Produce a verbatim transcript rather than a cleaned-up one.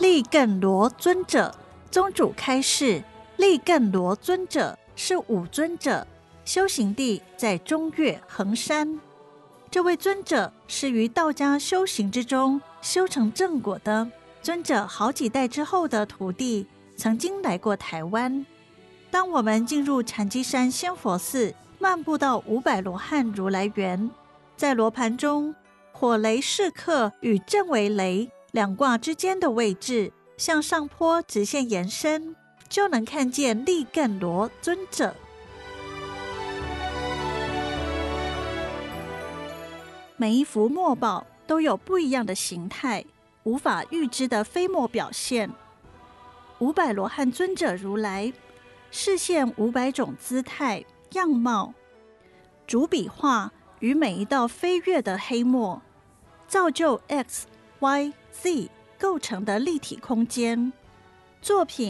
利艮罗尊者。宗主开示，利艮罗尊者是五尊者，修行地在中岳衡山。这位尊者是于道家修行之中修成正果的。尊者好几代之后的徒弟曾经来过台湾。当我们进入禅机山仙佛寺，漫步到五百罗汉如来园，在罗盘中火雷示刻与震为雷两卦之间的位置向上坡直线延伸，就能看见利艮罗尊者。每一幅墨宝都有不一样的形态，无法预知的飞墨表现。五百罗汉尊者如来示现五百种姿态样貌，主笔画与每一道飞跃的黑墨，造就 X、Y、Z 构成的立体空间。作品